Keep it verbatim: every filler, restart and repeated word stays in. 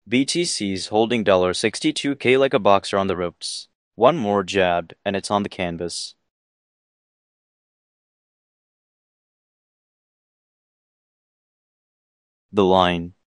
B T C's holding sixty-two K like a boxer on the ropes. One more jab, and it's on the canvas. The line.